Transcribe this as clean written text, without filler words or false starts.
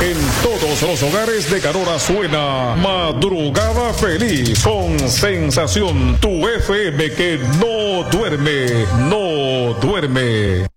En todos los hogares de Carora suena Madrugada Feliz con Sensación, tu FM que no duerme, no duerme.